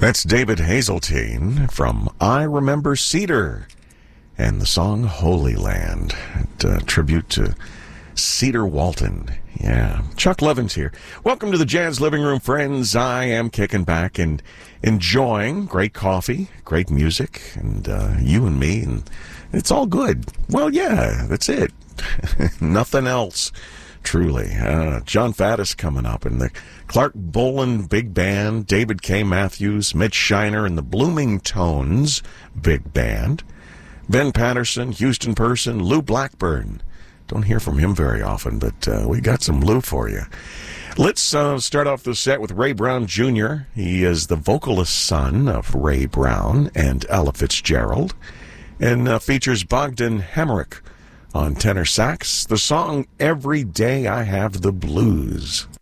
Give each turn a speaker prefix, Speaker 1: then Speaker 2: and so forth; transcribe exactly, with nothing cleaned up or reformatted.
Speaker 1: That's David Hazeltine from I Remember Cedar and the song Holy Land, a tribute to Cedar Walton. Yeah, Chuck Levin's here. Welcome to the Jazz Living Room, friends. I am kicking back and enjoying great coffee, great music, and uh, you and me, and it's all good. Well, yeah, that's it. Nothing else, truly. Uh, John Faddis coming up, and the Clark Bolan Big Band, David K. Matthews, Mitch Shiner, and the Blooming Tones Big Band, Ben Patterson, Houston Person, Lou Blackburn. Don't hear from him very often, but uh, we got some Lou for you. Let's uh, start off the set with Ray Brown Junior He is the vocalist son of Ray Brown and Ella Fitzgerald, and uh, features Bogdan Hamrick on tenor sax. The song Every Day I Have the Blues.